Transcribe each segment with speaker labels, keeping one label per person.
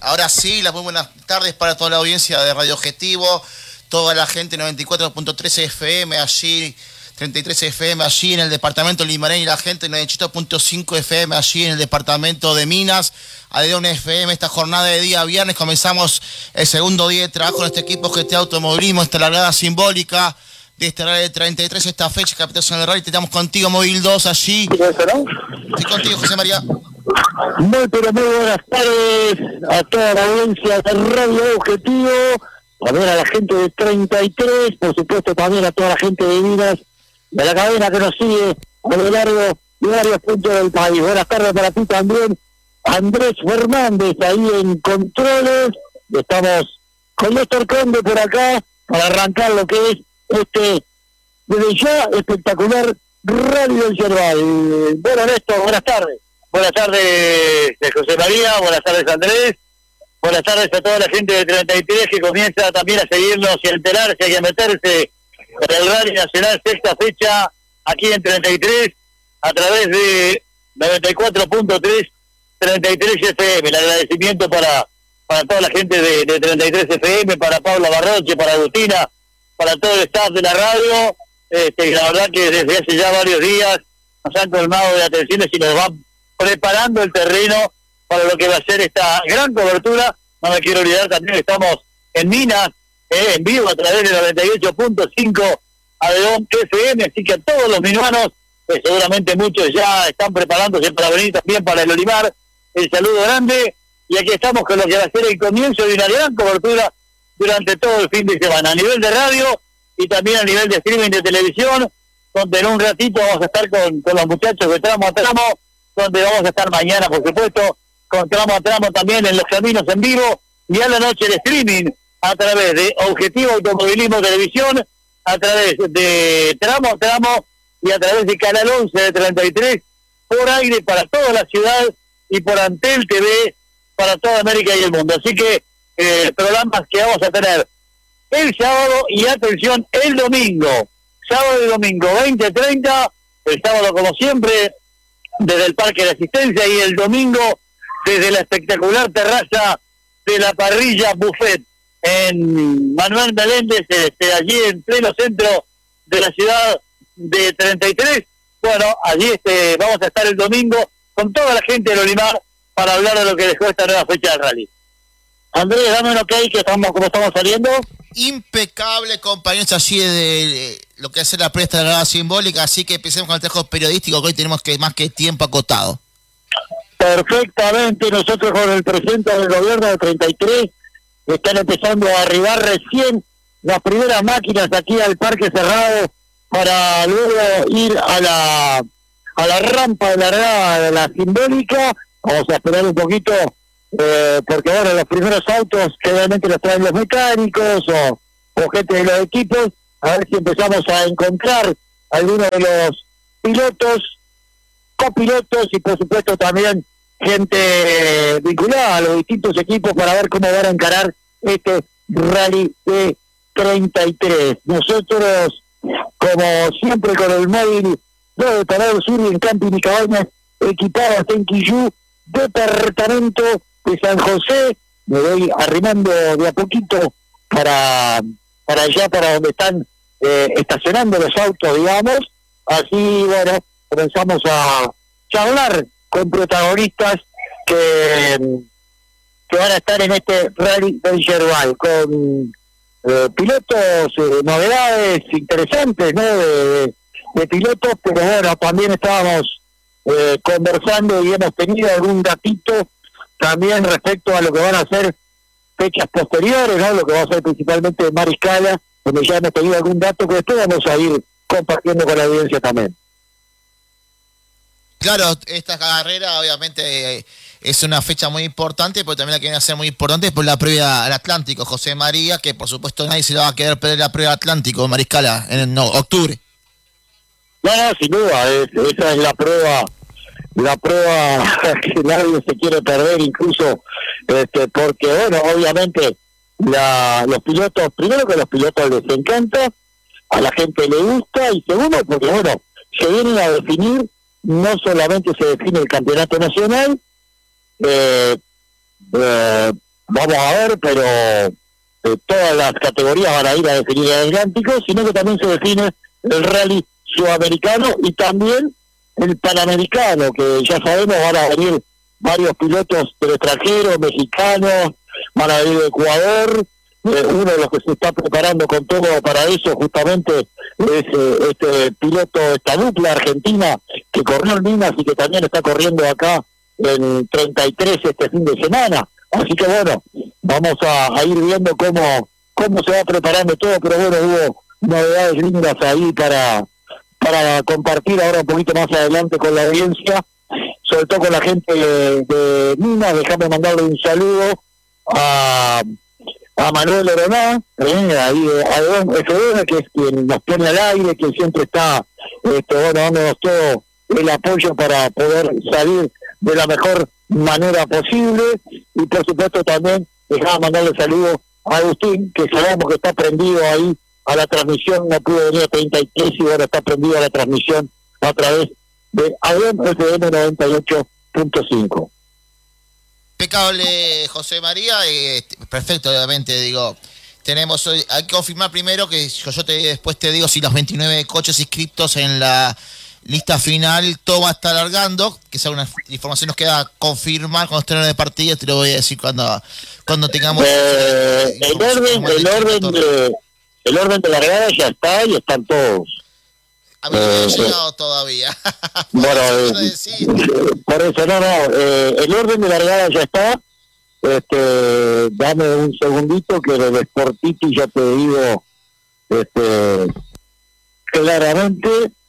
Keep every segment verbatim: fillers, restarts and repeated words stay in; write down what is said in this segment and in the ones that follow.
Speaker 1: Ahora sí, las muy buenas tardes para toda la audiencia de Radio Objetivo, toda la gente noventa y cuatro punto tres F M allí, treinta y tres F M allí en el departamento limereño y la gente noventa y ocho punto cinco F M allí en el departamento de Minas, Adrián F M. Esta jornada de día viernes comenzamos el segundo día de trabajo en este equipo G T Automovilismo, esta largada simbólica de este rally de treinta y tres, esta fecha, capitación del rally. Estamos contigo, Móvil dos, allí. Estoy contigo, José María.
Speaker 2: Muy, pero muy buenas tardes a toda la audiencia de Radio Objetivo, también a la gente de treinta y tres, por supuesto también a toda la gente de Minas, de la cadena que nos sigue a lo largo de varios puntos del país. Buenas tardes para ti también, Andrés Fernández, ahí en controles. Estamos con Néstor Conde por acá para arrancar lo que es este, desde ya, espectacular Rally del Yerbal. Bueno, Néstor, buenas tardes.
Speaker 3: Buenas tardes, José María, buenas tardes, Andrés, buenas tardes a toda la gente de treinta y tres que comienza también a seguirnos y a enterarse y a meterse en el Rally Nacional, sexta fecha, aquí en treinta y tres, a través de noventa y cuatro punto tres, treinta y tres F M. El agradecimiento para, para toda la gente de, de treinta y tres F M, para Paula Barroche, para Agustina, para todo el staff de la radio. Este, la verdad que desde hace ya varios días nos han colmado de atenciones y nos van preparando el terreno para lo que va a ser esta gran cobertura. No me quiero olvidar también que estamos en Minas, eh, en vivo a través de noventa y ocho punto cinco Adeón F M, así que a todos los minuanos, pues seguramente muchos ya están preparándose para venir también para el Olimar. El saludo grande, y aquí estamos con lo que va a ser el comienzo de una gran cobertura durante todo el fin de semana, a nivel de radio y también a nivel de streaming de televisión, donde en un ratito vamos a estar con, con los muchachos de tramo a tramo, donde vamos a estar mañana, por supuesto, con tramo a tramo también en los caminos en vivo, y a la noche el streaming a través de Objetivo Automovilismo Televisión, a través de tramo a tramo y a través de Canal once de treinta y tres, por aire para toda la ciudad y por Antel T V para toda América y el mundo. Así que eh, programas que vamos a tener el sábado y, atención, el domingo, sábado y domingo veinte treinta, el sábado como siempre desde el Parque de Asistencia, y el domingo desde la espectacular terraza de la parrilla Buffet en Manuel Meléndez, este, allí en pleno centro de la ciudad de treinta y tres. Bueno, allí este, vamos a estar el domingo con toda la gente del Olimar para hablar de lo que dejó esta nueva fecha del rally. Andrés, dame un ok, que estamos, ¿cómo estamos saliendo?
Speaker 1: Impecable, compañeros, allí de, de lo que hace la presta de la grada simbólica, así que empecemos con el trabajo periodístico, que hoy tenemos que más que tiempo acotado.
Speaker 2: Perfectamente, nosotros con el presidente del gobierno de treinta y tres están empezando a arribar recién las primeras máquinas aquí al parque cerrado para luego ir a la a la rampa de la grada de la simbólica. Vamos a esperar un poquito, eh, porque bueno, los primeros autos que obviamente los traen los mecánicos o, o gente de los equipos, a ver si empezamos a encontrar algunos de los pilotos, copilotos y por supuesto también gente vinculada a los distintos equipos para ver cómo van a encarar este rally de treinta y tres. Nosotros, como siempre, con el móvil de Parado Sur y en Camping y Cabañas, equipados en Quillú, departamento de San José. Me voy arrimando de a poquito para, para allá, para donde están eh, estacionando los autos, digamos. Así, bueno, comenzamos a charlar con protagonistas que, que van a estar en este Rally del Yerbal, con eh, pilotos, eh, novedades interesantes, ¿no? De, de pilotos, pero bueno, también estábamos eh, conversando y hemos tenido algún datito también respecto a lo que van a ser fechas posteriores, ¿no? Lo que va a ser principalmente Mariscala, donde ya hemos tenido algún dato que después vamos a ir compartiendo con la audiencia también.
Speaker 1: Claro, esta carrera obviamente eh, es una fecha muy importante, pero también la que viene a ser muy importante por la previa al Atlántico, José María, que por supuesto nadie se le va a querer perder la previa al Atlántico, Mariscala, en no, octubre.
Speaker 2: No, no, sin duda, es, esa es la prueba, la prueba que nadie se quiere perder, incluso este, porque, bueno, obviamente la, los pilotos, primero que a los pilotos les encanta, a la gente le gusta, y segundo porque, bueno, se vienen a definir, no solamente se define el campeonato nacional, eh, eh, vamos a ver, pero eh, todas las categorías van a ir a definir el Atlántico, sino que también se define el rally sudamericano y también el panamericano, que ya sabemos van a venir varios pilotos del extranjero, mexicanos, van a venir de Ecuador. Eh, uno de los que se está preparando con todo para eso justamente es eh, este piloto, esta dupla argentina que corrió en Minas y que también está corriendo acá en treinta y tres este fin de semana. Así que bueno, vamos a, a ir viendo cómo cómo se va preparando todo, pero bueno, hubo novedades lindas ahí para para compartir ahora un poquito más adelante con la audiencia, sobre todo con la gente de, de Minas. Déjame mandarle un saludo a a Manuel Oroná, eh, ahí a F D, que es quien nos pone al aire, quien siempre está este, bueno, dándonos todo el apoyo para poder salir de la mejor manera posible. Y por supuesto también dejaba mandarle saludo a Agustín, que sabemos que está prendido ahí a la transmisión, no pudo venir a treinta y tres y ahora está prendido a la transmisión a través de A D M F M noventa y ocho punto cinco.
Speaker 1: Impecable, José María, eh, perfecto, obviamente, digo, tenemos hoy, hay que confirmar primero que yo, yo te después te digo si los veintinueve coches inscritos en la lista final, todo va a estar alargando, que sea una información nos queda confirmar cuando estén en el partido, te lo voy a decir cuando, cuando tengamos...
Speaker 2: Eh, el orden, el orden de, el orden de largada ya está y están todos.
Speaker 1: A mí no me ha llegado todavía.
Speaker 2: Bueno, eh, por eso no, no, eh, el orden de largada ya está. Este, dame un segundito que del Sportiti ya te digo este, claramente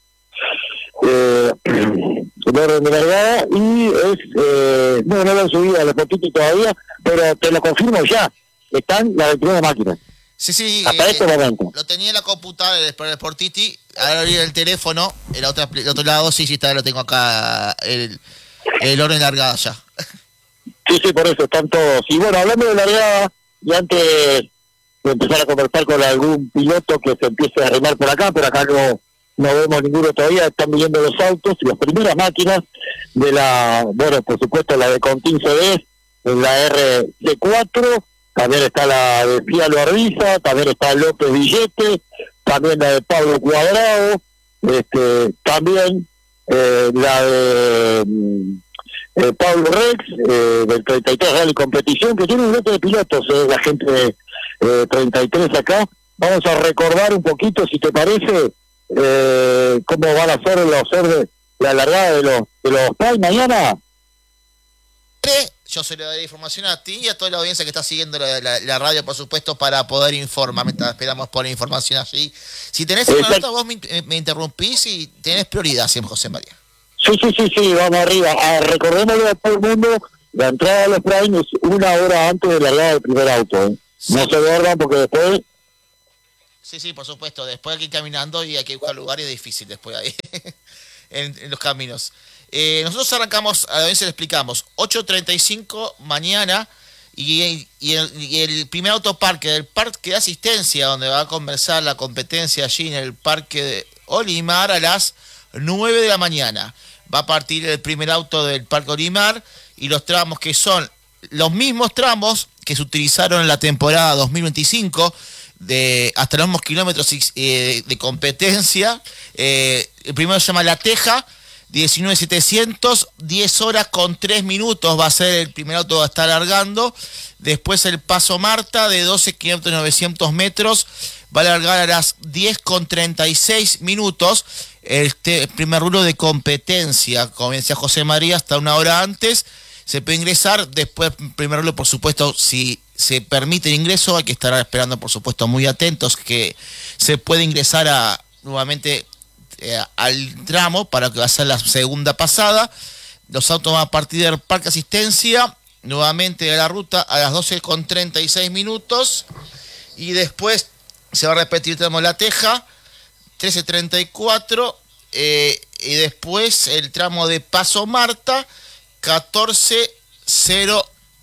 Speaker 2: eh, el orden de largada y es, eh, no, no lo he subido al Sportiti todavía, pero te lo confirmo ya, están las veintinueve máquinas.
Speaker 1: Sí, sí,
Speaker 2: hasta
Speaker 1: eh,
Speaker 2: este momento.
Speaker 1: Lo tenía en la computadora, el Sportiti, ahora abrí el teléfono, el otro, el otro lado, sí, sí, está, lo tengo acá, el, el orden de largada ya.
Speaker 2: Sí, sí, por eso están todos. Y bueno, hablando de largada, y antes de empezar a conversar con algún piloto que se empiece a arrimar por acá, pero acá no, no vemos ninguno todavía, están viendo los autos y las primeras máquinas de la, bueno, por supuesto la de Contín C D, en la R C cuatro, también está la de Fialo Arbiza, también está López Villete, también la de Pablo Cuadrado, este, también eh, la de eh, Pablo Rex, eh, del treinta y tres Rally Competición, que tiene un lote de pilotos, eh, la gente de eh, treinta y tres acá. Vamos a recordar un poquito, si te parece, eh, cómo van a ser los de la largada de los de los P A I mañana.
Speaker 1: Yo se le daré información a ti y a toda la audiencia que está siguiendo la, la, la radio, por supuesto, para poder informar. Mientras esperamos por información allí. Si tenés una nota, vos me, me interrumpís y tenés prioridad siempre, José María.
Speaker 2: Sí, sí, sí, sí, vamos arriba. Ah, recordémosle a todo el mundo, la entrada de los Prime es una hora antes de la largada del primer auto. ¿eh? Sí. No se duerman porque después...
Speaker 1: Sí, sí, por supuesto. Después hay que ir caminando y hay que buscar lugares difíciles después ahí, en, en los caminos. Eh, nosotros arrancamos, a la vez le explicamos, ocho treinta y cinco mañana y, y, el, y el primer autoparque del parque de asistencia donde va a conversar la competencia allí en el parque de Olimar a las nueve de la mañana. Va a partir el primer auto del parque Olimar y los tramos que son los mismos tramos que se utilizaron en la temporada dos mil veinticinco de hasta los mismos kilómetros eh, de competencia. Eh, el primero se llama La Teja, diecinueve mil setecientos, diez horas con tres minutos va a ser el primer auto que va a estar largando. Después el Paso Marta de doce kilómetros novecientos metros va a largar a las diez con treinta y seis minutos. Este primer rubro de competencia, como decía José María, hasta una hora antes se puede ingresar. Después, primer rubro, por supuesto, si se permite el ingreso, hay que estar esperando, por supuesto, muy atentos que se puede ingresar a nuevamente Eh, al tramo para que va a ser la segunda pasada. Los autos van a partir del parque asistencia nuevamente de la ruta a las doce con treinta y seis minutos y después se va a repetir el tramo La Teja trece treinta y cuatro eh, y después el tramo de Paso Marta catorce cero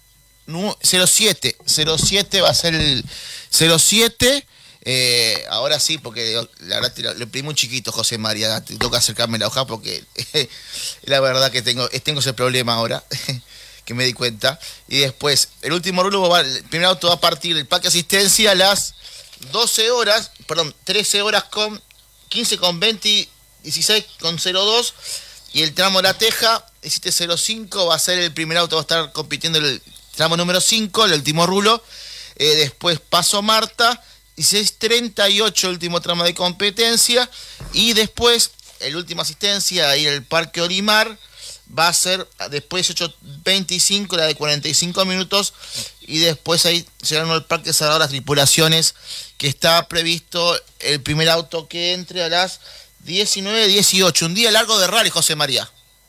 Speaker 1: siete cero siete va a ser el cero siete. Eh, ahora sí, porque la verdad te lo, lo pedí muy chiquito, José María, te toca acercarme la hoja porque la verdad que tengo, tengo ese problema ahora, que me di cuenta. Y después, el último rulo, va, el primer auto va a partir del parque asistencia a las doce horas, perdón, trece horas con quince con veinte, dieciséis con cero dos. Y el tramo La Teja, diecisiete cero cinco, va a ser el primer auto, va a estar compitiendo el tramo número cinco, el último rulo. Eh, después Paso Marta, dieciséis treinta y ocho, el último tramo de competencia. Y después, el último asistencia, ahí en el Parque Olimar, va a ser después dieciocho veinticinco, la de cuarenta y cinco minutos. Y después ahí llegaron al Parque Salvador las tripulaciones, que está previsto el primer auto que entre a las diecinueve dieciocho. Un día largo de rally, José María.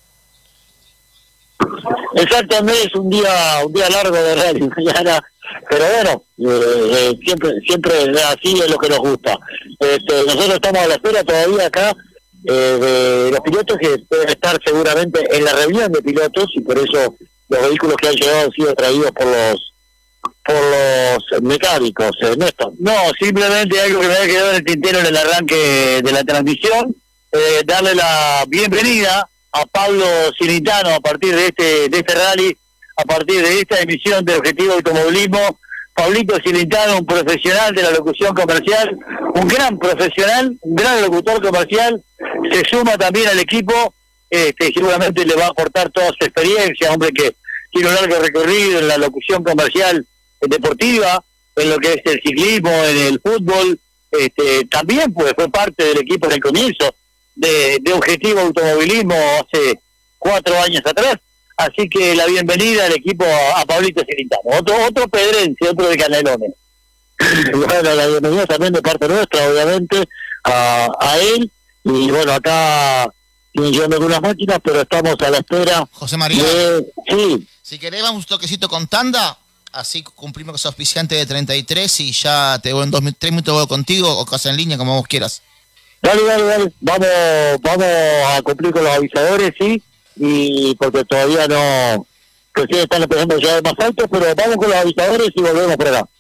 Speaker 2: Exactamente, es un día un día largo de rally mañana, pero bueno, eh, eh, siempre siempre así es lo que nos gusta. Este, nosotros estamos a la espera todavía acá eh, de los pilotos que pueden estar seguramente en la reunión de pilotos, y por eso los vehículos que han llegado han sido traídos por los por los mecánicos, eh, Néstor.
Speaker 3: No, simplemente algo que me había quedado en el tintero en el arranque de la transmisión, eh, darle la bienvenida a Pablo Cilintano a partir de este de este rally, a partir de esta emisión de Objetivo Automovilismo. Pablito Cilintano, un profesional de la locución comercial, un gran profesional, un gran locutor comercial, se suma también al equipo, este, seguramente le va a aportar toda su experiencia, hombre que tiene un largo recorrido en la locución comercial deportiva, en lo que es el ciclismo, en el fútbol, este, también pues fue parte del equipo en el comienzo de, de Objetivo Automovilismo hace cuatro años atrás, así que la bienvenida al equipo a, a Pablito Cilintano, otro otro pedrense, otro de Canelones.
Speaker 2: Bueno, la bienvenida también de parte nuestra, obviamente, a, a él, y bueno, acá siguen llegando algunas máquinas, pero estamos a la espera.
Speaker 1: José María,
Speaker 2: de... sí.
Speaker 1: Si querés vamos un toquecito con tanda, así cumplimos con ese auspiciante de treinta y tres y ya te voy en dos, tres minutos voy contigo o casa en línea, como vos quieras.
Speaker 2: Dale, dale, dale, vamos, vamos a cumplir con los avisadores, sí, y porque todavía no, recién están empezando ya más altos, pero vamos con los avisadores y volvemos por acá.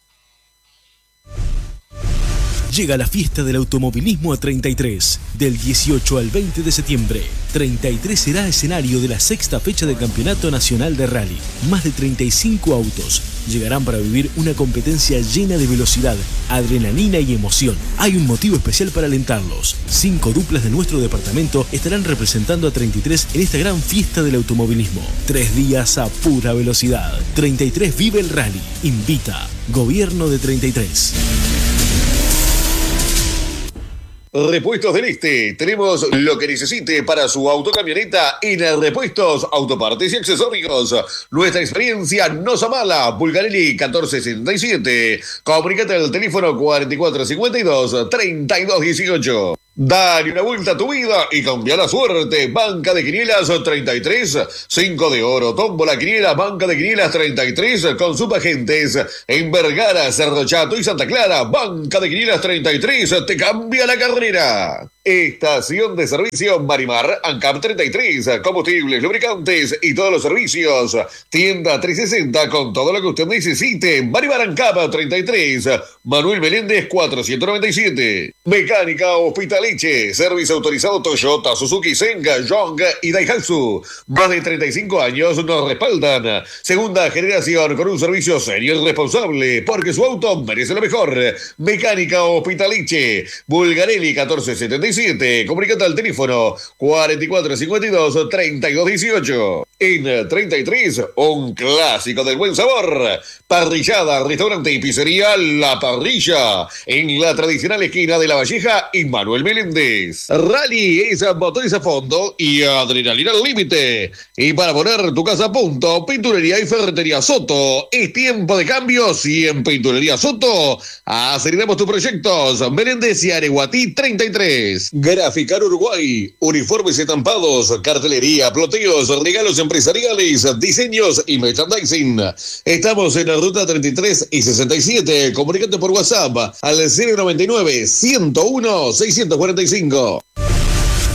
Speaker 4: Llega la fiesta del automovilismo a treinta y tres. Del dieciocho al veinte de septiembre, treinta y tres será escenario de la sexta fecha del Campeonato Nacional de Rally. Más de treinta y cinco autos llegarán para vivir una competencia llena de velocidad, adrenalina y emoción. Hay un motivo especial para alentarlos. Cinco duplas de nuestro departamento estarán representando a treinta y tres en esta gran fiesta del automovilismo. Tres días a pura velocidad. treinta y tres vive el rally. Invita Gobierno de treinta y tres.
Speaker 5: Repuestos del Este. Tenemos lo que necesite para su autocamioneta en Repuestos, Autopartes y Accesorios. Nuestra experiencia no se amala. Bulgarelli catorce setenta y siete. Comunicate al teléfono cuarenta y cuatro cincuenta y dos, treinta y dos dieciocho. Dale una vuelta a tu vida y cambia la suerte. Banca de Quinielas treinta y tres, cinco de oro, tómbola quiniela, Banca de Quinielas treinta y tres, con subagentes en Vergara, Cerro Chato y Santa Clara. Banca de Quinielas treinta y tres, te cambia la carrera. Estación de servicio Marimar, ANCAP treinta y tres, combustibles, lubricantes y todos los servicios. Tienda trescientos sesenta con todo lo que usted necesite. Marimar ANCAP treinta y tres, Manuel Meléndez cuatrocientos noventa y siete. Mecánica Hospitaliche, servicio autorizado Toyota, Suzuki, Senga, Yong y Daihatsu. Más de treinta y cinco años nos respaldan. Segunda generación con un servicio serio y responsable, porque su auto merece lo mejor. Mecánica Hospitaliche, Bulgarelli catorce setenta y siete, comunicate al teléfono cuarenta y cuatro cincuenta y dos, treinta y dos dieciocho. En treinta y tres, un clásico del buen sabor. Parrillada, restaurante y pizzería La Parrilla, en la tradicional esquina de La Valleja y Manuel Meléndez. Rally es motores a fondo y adrenalina al límite. Y para poner tu casa a punto, Pinturería y Ferretería Soto. Es tiempo de cambios y en Pinturería Soto aceleramos tus proyectos. Meléndez y Areguatí treinta y tres. Graficar Uruguay, uniformes estampados, cartelería, ploteos, regalos empresariales, diseños y merchandising. Estamos en la ruta treinta y tres y sesenta y siete. Comunicate por WhatsApp al cero noventa y nueve, ciento uno, seiscientos cuarenta y cinco.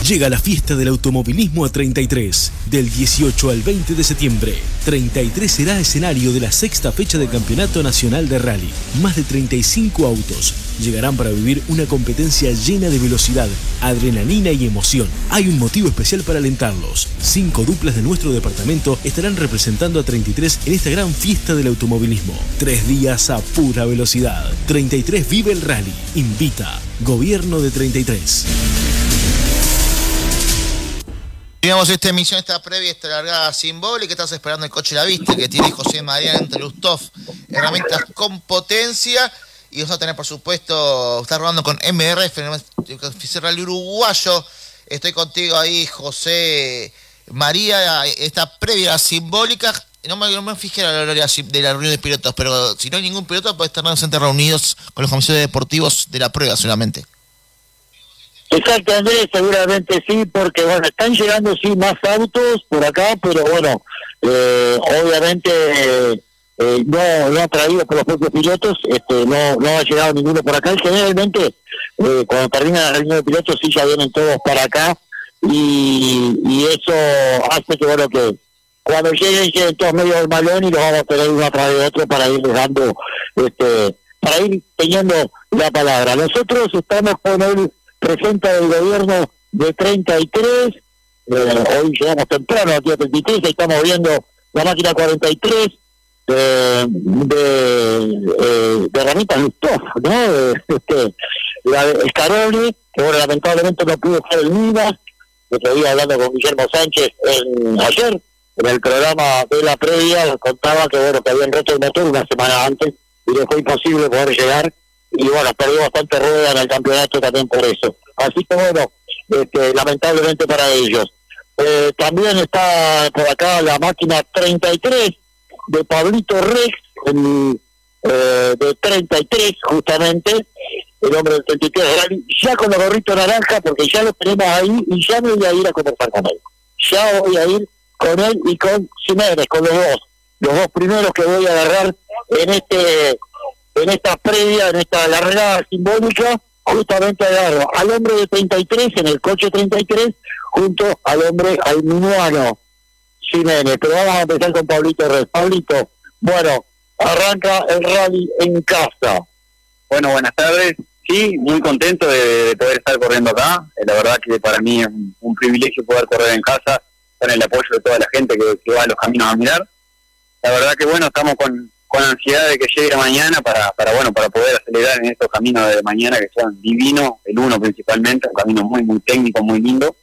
Speaker 4: Llega la fiesta del automovilismo a treinta y tres. Del dieciocho al veinte de septiembre, treinta y tres será escenario de la sexta fecha del Campeonato Nacional de Rally. Más de treinta y cinco autos llegarán para vivir una competencia llena de velocidad, adrenalina y emoción. Hay un motivo especial para alentarlos. Cinco duplas de nuestro departamento estarán representando a treinta y tres en esta gran fiesta del automovilismo. Tres días a pura velocidad. treinta y tres vive el rally. Invita Gobierno de treinta y tres.
Speaker 1: Digamos, esta emisión, esta previa, esta largada simbólica. Estás esperando el coche La Vista, que tiene José María Lustov, herramientas con potencia. Y vamos a tener, por supuesto, estar rodando con M R F, Oficial Rally Uruguayo. Estoy contigo ahí, José María, esta previa simbólica. No me, no me fijé la gloria de la reunión de pilotos, pero si no hay ningún piloto, puede estar reunidos con los comisarios deportivos de la prueba solamente.
Speaker 2: Exacto, Andrés, seguramente sí, porque bueno, están llegando sí más autos por acá, pero bueno, eh, obviamente eh, eh, no, no ha traído por los propios pilotos, este, no, no ha llegado ninguno por acá, y generalmente eh, cuando termina la reunión de pilotos sí ya vienen todos para acá, y, y eso hace que bueno que cuando lleguen lleguen todos medio del malón y los vamos a tener uno atrás de otro para ir dando, este, para ir teniendo la palabra. Nosotros estamos con el presenta del gobierno de treinta y tres, eh, hoy llegamos temprano aquí a treinta y tres, estamos viendo la máquina cuarenta y tres eh, de, eh, de herramientas Lustov, ¿no? Este, la, el Caroli, que bueno, lamentablemente no pudo estar el Minas, otro día hablando con Guillermo Sánchez en, ayer, en el programa de la previa, contaba que bueno, que habían roto el motor una semana antes y le fue imposible poder llegar. Y bueno, perdió bastante rueda en el campeonato también por eso. Así que bueno, este, lamentablemente para ellos. Eh, también está por acá la máquina treinta y tres de Pablito Rex, el, eh, de treinta y tres justamente, el hombre del treinta y tres Rally, ya con los gorritos naranja, porque ya lo tenemos ahí y ya me voy a ir a conversar con él. Ya voy a ir con él y con Jiménez, con los dos. Los dos primeros que voy a agarrar en este... en esta previa, en esta largada simbólica, justamente agarro al hombre de treinta y tres en el coche treinta y tres junto al hombre, al minuano Jiménez. Pero vamos a empezar con Pablito Reyes. Pablito, bueno, arranca el rally en casa.
Speaker 3: Bueno, buenas tardes. Sí, muy contento de, de poder estar corriendo acá. Eh, la verdad que para mí es un, un privilegio poder correr en casa, con el apoyo de toda la gente que, que va a los caminos a mirar. La verdad que bueno, estamos con con ansiedad de que llegue la mañana para, para bueno para poder acelerar en estos caminos de mañana que son divinos, el uno principalmente, un camino muy muy técnico, muy lindo.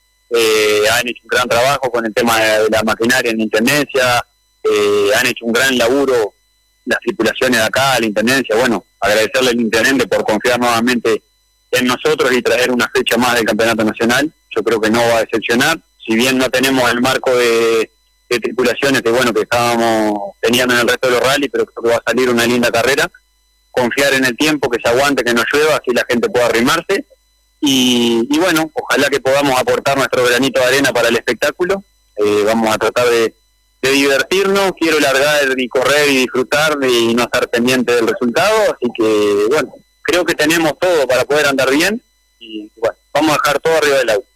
Speaker 3: Eh, han hecho un gran trabajo con el tema de, de la maquinaria en la Intendencia, eh, han hecho un gran laburo las tripulaciones de acá, la Intendencia. Bueno, agradecerle al Intendente por confiar nuevamente en nosotros y traer una fecha más del Campeonato Nacional. Yo creo que no va a decepcionar, si bien no tenemos el marco de de tripulaciones que bueno que estábamos teniendo en el resto de los rallies, pero creo que va a salir una linda carrera. Confiar en el tiempo, que se aguante, que no llueva, así la gente pueda arrimarse y, y bueno, ojalá que podamos aportar nuestro granito de arena para el espectáculo. Eh, vamos a tratar de, de divertirnos, quiero largar y correr y disfrutar y no estar pendiente del resultado, así que bueno, creo que tenemos todo para poder andar bien y bueno, vamos a dejar todo arriba del auto.